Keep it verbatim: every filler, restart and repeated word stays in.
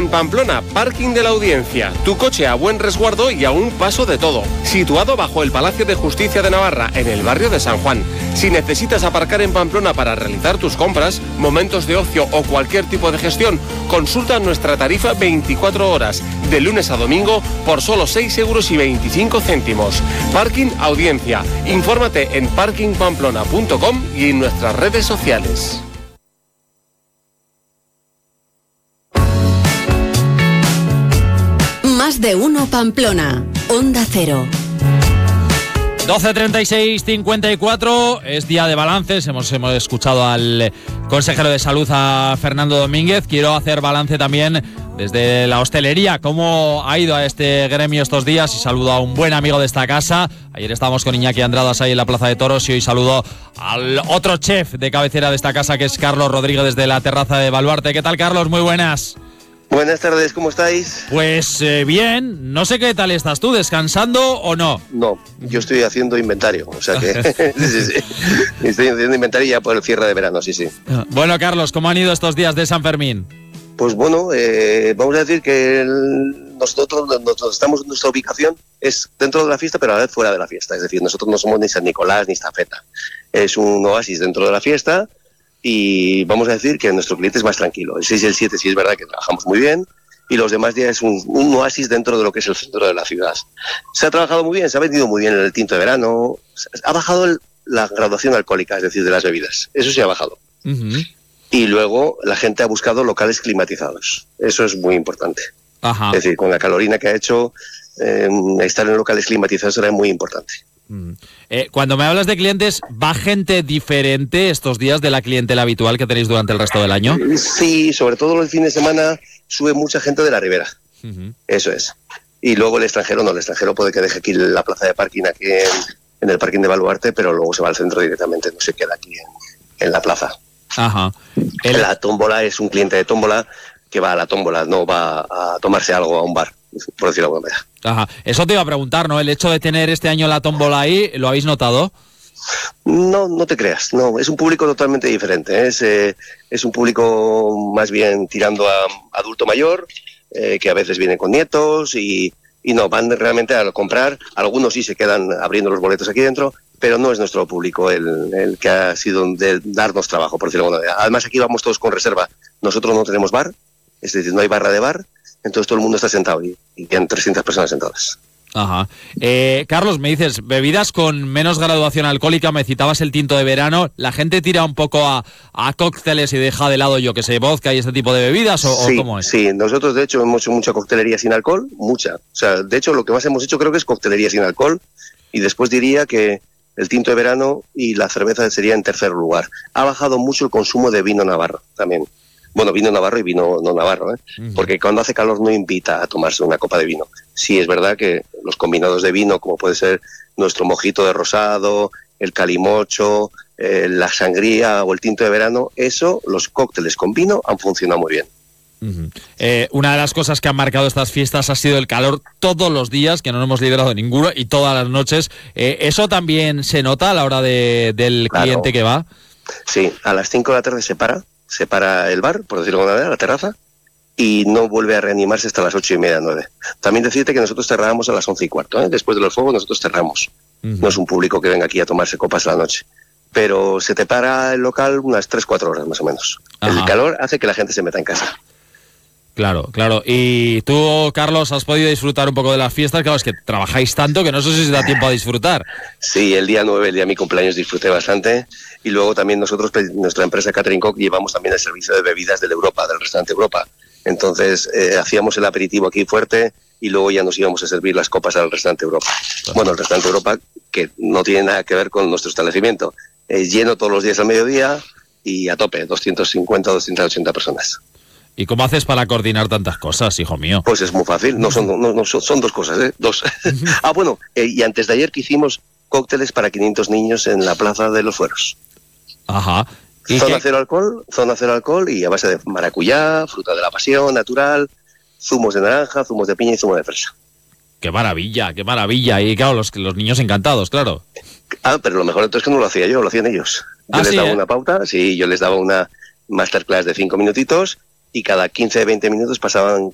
en Pamplona, Parking de la Audiencia. Tu coche a buen resguardo y a un paso de todo. Situado bajo el Palacio de Justicia de Navarra, en el barrio de San Juan. Si necesitas aparcar en Pamplona para realizar tus compras, momentos de ocio o cualquier tipo de gestión, consulta nuestra tarifa veinticuatro horas, de lunes a domingo, por solo seis euros y veinticinco céntimos. Parking Audiencia. Infórmate en parking pamplona punto com y en nuestras redes sociales. Más de uno Pamplona, Onda Cero. doce treinta y seis cincuenta y cuatro, es día de balances. Hemos, hemos escuchado al consejero de salud, a Fernando Domínguez. Quiero hacer balance también desde la hostelería. ¿Cómo ha ido a este gremio estos días? Y saludo a un buen amigo de esta casa. Ayer estábamos con Iñaki Andradas ahí en la Plaza de Toros y hoy saludo al otro chef de cabecera de esta casa, que es Carlos Rodríguez, desde la terraza de Baluarte. ¿Qué tal, Carlos? Muy buenas. Buenas tardes, ¿cómo estáis? Pues eh, bien, no sé qué tal estás tú, ¿descansando o no? No, yo estoy haciendo inventario, o sea que sí, sí, estoy haciendo inventario ya por el cierre de verano, sí, sí. Bueno, Carlos, ¿cómo han ido estos días de San Fermín? Pues bueno, eh, vamos a decir que el, nosotros, nosotros estamos, nuestra ubicación es dentro de la fiesta, pero a la vez fuera de la fiesta, es decir, nosotros no somos ni San Nicolás ni Estafeta, es un oasis dentro de la fiesta. Y vamos a decir que nuestro cliente es más tranquilo. El seis y el siete sí es verdad que trabajamos muy bien, y los demás días es un, un oasis dentro de lo que es el centro de la ciudad. Se ha trabajado muy bien, se ha vendido muy bien en el tinto de verano, ha bajado el, la graduación alcohólica, es decir, de las bebidas. Eso sí ha bajado. Uh-huh. Y luego la gente ha buscado locales climatizados. Eso es muy importante. Ajá. Es decir, con la calorina que ha hecho, eh, estar en locales climatizados era muy importante. Eh, cuando me hablas de clientes, ¿va gente diferente estos días de la clientela habitual que tenéis durante el resto del año? Sí, sobre todo los fines de semana sube mucha gente de la Ribera. Uh-huh. Eso es. Y luego el extranjero, no, el extranjero puede que deje aquí la plaza de parking aquí en, en el parking de Baluarte, pero luego se va al centro directamente, no se queda aquí en, en la plaza. Ajá. El... La tómbola es un cliente de tómbola que va a la tómbola, no va a tomarse algo a un bar, por decirlo de alguna manera. Ajá. Eso te iba a preguntar, ¿no? El hecho de tener este año la tómbola ahí, ¿lo habéis notado? No, no te creas, no, es un público totalmente diferente, es, eh, es un público más bien tirando a adulto mayor, eh, que a veces viene con nietos y, y no, van realmente a comprar, algunos sí se quedan abriendo los boletos aquí dentro, pero no es nuestro público el, el que ha sido de darnos trabajo, por decirlo de alguna manera. Además aquí vamos todos con reserva, nosotros no tenemos bar, es decir, no hay barra de bar, entonces todo el mundo está sentado y, y tienen trescientas personas sentadas. Ajá. Eh, Carlos, me dices, bebidas con menos graduación alcohólica, me citabas el tinto de verano, ¿la gente tira un poco a, a cócteles y deja de lado, yo que sé, vodka y este tipo de bebidas o, sí, o cómo es? Sí, nosotros de hecho hemos hecho mucha coctelería sin alcohol, mucha. O sea, de hecho lo que más hemos hecho creo que es coctelería sin alcohol, y después diría que el tinto de verano y la cerveza sería en tercer lugar. Ha bajado mucho el consumo de vino navarro también. Bueno, vino navarro y vino no navarro, ¿eh? Uh-huh. Porque cuando hace calor no invita a tomarse una copa de vino. Sí, es verdad que los combinados de vino, como puede ser nuestro mojito de rosado, el calimocho, eh, la sangría o el tinto de verano, eso, los cócteles con vino han funcionado muy bien. Uh-huh. Eh, una de las cosas que han marcado estas fiestas ha sido el calor todos los días, que no nos hemos librado de ninguno, y todas las noches. Eh, ¿Eso también se nota a la hora de, del claro. cliente que va? Sí, a las cinco de la tarde se para. Se para el bar, por decirlo de alguna manera, la terraza, y no vuelve a reanimarse hasta las ocho y media, nueve. También decirte que nosotros cerramos a las once y cuarto, ¿eh? Después de los fuegos nosotros cerramos. Uh-huh. No es un público que venga aquí a tomarse copas a la noche. Pero se te para el local unas tres, cuatro horas más o menos. Ajá. El calor hace que la gente se meta en casa. Claro, claro. Y tú, Carlos, has podido disfrutar un poco de las fiestas. Claro, es que trabajáis tanto que no sé si se da tiempo a disfrutar. Sí, el día nueve, el día de mi cumpleaños, disfruté bastante. Y luego también nosotros, nuestra empresa Catering Cook, llevamos también el servicio de bebidas del Europa, del restaurante Europa. Entonces, eh, hacíamos el aperitivo aquí fuerte y luego ya nos íbamos a servir las copas al restaurante Europa. Bueno, el restaurante Europa, que no tiene nada que ver con nuestro establecimiento. Es lleno todos los días al mediodía y a tope, doscientas cincuenta, doscientas ochenta personas. ¿Y cómo haces para coordinar tantas cosas, hijo mío? Pues es muy fácil, no son, no, no, son, son dos cosas, ¿eh? Dos. Ah, bueno, eh, y antes de ayer que hicimos cócteles para quinientos niños en la Plaza de los Fueros. Ajá. Zona qué? cero alcohol, zona cero alcohol y a base de maracuyá, fruta de la pasión, natural, zumos de naranja, zumos de piña y zumo de fresa. ¡Qué maravilla, qué maravilla! Y claro, los, los niños encantados, claro. Ah, pero lo mejor entonces que no lo hacía yo, lo hacían ellos. Yo ah, les sí, daba ¿eh? una pauta, sí, yo les daba una masterclass de cinco minutitos y cada quince, veinte minutos pasaban